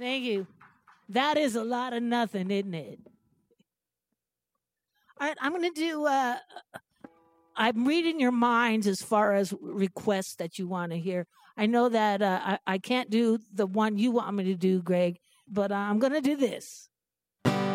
Thank you. That is a lot of nothing, isn't it? All right, I'm going to do. I'm reading your minds as far as requests that you want to hear. I know that I can't do the one you want me to do, Greg, but I'm going to do this.